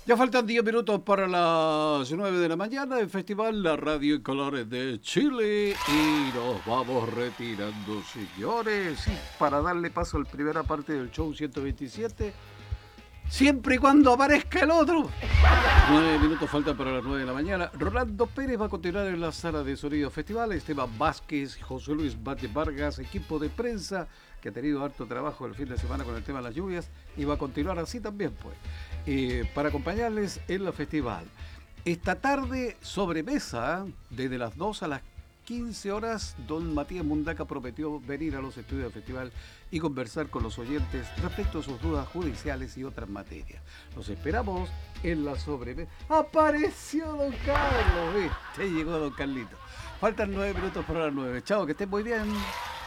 Ya faltan 10 minutos para las 9 de la mañana. El Festival La Radio en Colores de Chile. Y nos vamos retirando, señores. Y para darle paso a la primera parte del show 127, siempre y cuando aparezca el otro. 9 minutos faltan para las 9 de la mañana. Rolando Pérez va a continuar en la sala de sonido festival. Esteban Vázquez, José Luis Bate Vargas, equipo de prensa que ha tenido harto trabajo el fin de semana con el tema de las lluvias y va a continuar así también, pues, para acompañarles en la festival. Esta tarde, sobremesa, desde las 2 a las 15 horas, don Matías Mundaca prometió venir a los estudios del festival y conversar con los oyentes respecto a sus dudas judiciales y otras materias. Los esperamos en la sobremesa. ¡Apareció don Carlos! ¿Viste? Llegó don Carlito. Faltan 9 minutos para las 9. Chao, que estén muy bien.